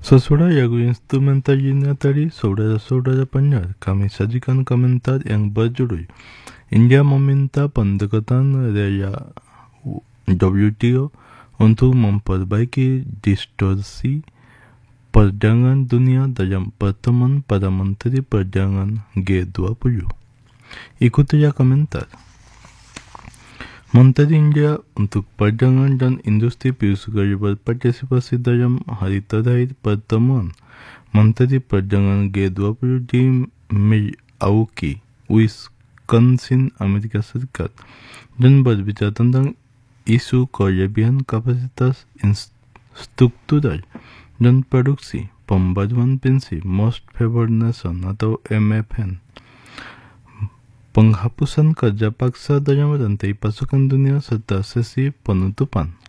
Sesudah lagu instrumental ini tadi, saudara-saudara pendengar, kami sajikan komentar yang berjudul India meminta pendekatan raya WTO untuk memperbaiki distorsi perdagangan dunia dalam pertemuan para menteri perdagangan G20. Ikutilah komentar. Menteri India untuk Perdagangan dan Industri Piyush Goyal berpartisipasi dalam hari terakhir pertemuan Menteri Perdagangan G20 di Milwaukee, Wisconsin, Amerika Serikat, dan berbicara tentang isu kelebihan kapasitas struktural dan produksi pembaruan pensi Most Favored Nation atau MFN, penghapusan kerja paksa dalam rantai pasokan dunia, serta sesi penutupan